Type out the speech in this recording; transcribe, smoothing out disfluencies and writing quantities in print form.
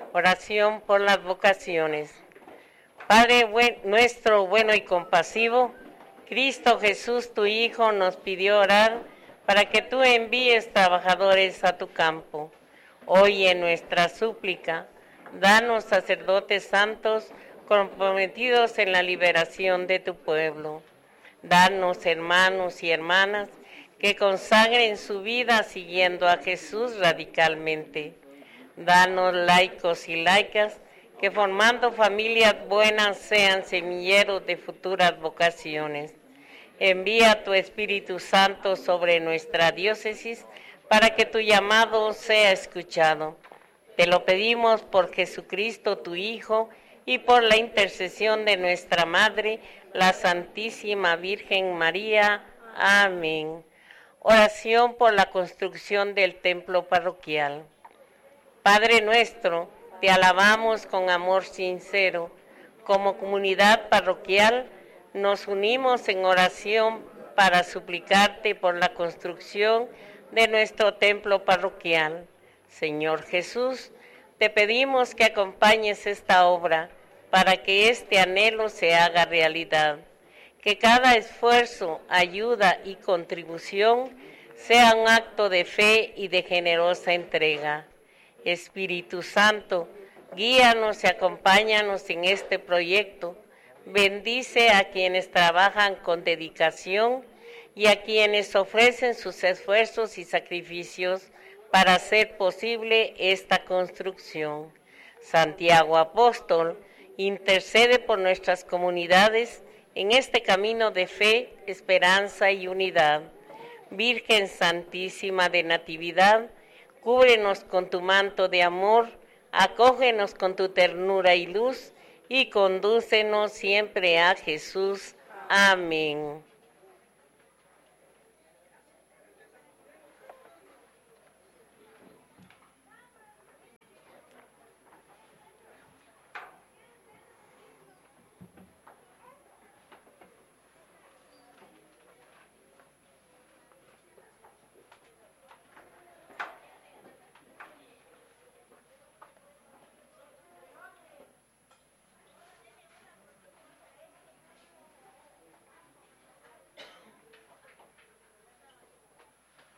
Oración por las vocaciones. Padre nuestro bueno y compasivo, Cristo Jesús, tu Hijo, nos pidió orar para que tú envíes trabajadores a tu campo. Oye nuestra súplica, danos sacerdotes santos comprometidos en la liberación de tu pueblo. Danos hermanos y hermanas que consagren su vida siguiendo a Jesús radicalmente. Danos laicos y laicas que formando familias buenas sean semilleros de futuras vocaciones. Envía tu Espíritu Santo sobre nuestra diócesis para que tu llamado sea escuchado. Te lo pedimos por Jesucristo, tu Hijo, y por la intercesión de nuestra Madre, la Santísima Virgen María. Amén. Oración por la construcción del templo parroquial. Padre nuestro, te alabamos con amor sincero. Como comunidad parroquial, nos unimos en oración para suplicarte por la construcción de nuestro templo parroquial. Señor Jesús, te pedimos que acompañes esta obra para que este anhelo se haga realidad. Que cada esfuerzo, ayuda y contribución sea un acto de fe y de generosa entrega. Espíritu Santo, guíanos y acompáñanos en este proyecto. Bendice a quienes trabajan con dedicación y a quienes ofrecen sus esfuerzos y sacrificios para hacer posible esta construcción. Santiago Apóstol, intercede por nuestras comunidades en este camino de fe, esperanza y unidad. Virgen Santísima de Natividad, cúbrenos con tu manto de amor, acógenos con tu ternura y luz, y condúcenos siempre a Jesús. Amén.